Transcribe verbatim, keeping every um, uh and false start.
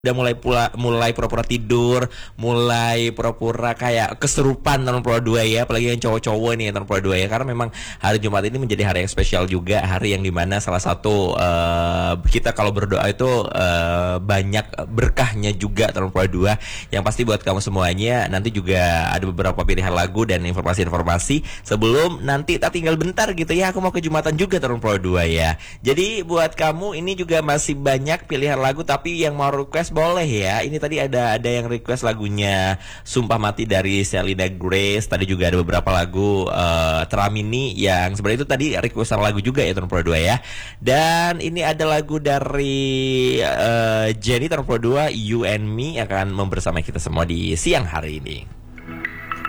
Udah mulai pula mulai pura-pura tidur, mulai pura-pura kayak kesurupan tahun Pro dua ya, apalagi yang cowok-cowok nih tahun Pro dua ya, karena memang hari Jumat ini menjadi hari yang spesial juga, hari yang dimana salah satu uh, kita kalau berdoa itu uh, banyak berkahnya juga tahun Pro dua, yang pasti buat kamu semuanya nanti juga ada beberapa pilihan lagu dan informasi-informasi sebelum nanti tak tinggal bentar gitu ya, aku mau ke Jumatan juga tahun Pro dua ya. Jadi buat kamu ini juga masih banyak pilihan lagu, tapi yang mau request boleh ya. Ini tadi ada ada yang request lagunya Sumpah Mati dari Selena Grace. Tadi juga ada beberapa lagu uh, Teramini yang sebenarnya itu tadi requestan lagu juga ya tahun Pro dua ya. Dan ini ada lagu dari uh, Jenny tahun Pro dua, You and Me, akan membersamai kita semua di siang hari ini.